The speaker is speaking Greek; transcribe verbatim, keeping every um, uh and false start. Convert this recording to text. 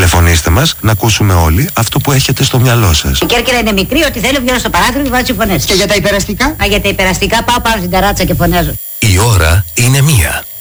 Τηλεφωνήστε μας να ακούσουμε όλοι αυτό που έχετε στο μυαλό σας. Η Κέρκυρα είναι μικρή, ότι θέλω βγαίνω στο παράθυρο και βάζω φωνές. Και για τα υπεραστικά? Α, για τα υπεραστικά πάω πάνω στην ταράτσα και φωνάζω. Η ώρα είναι μία.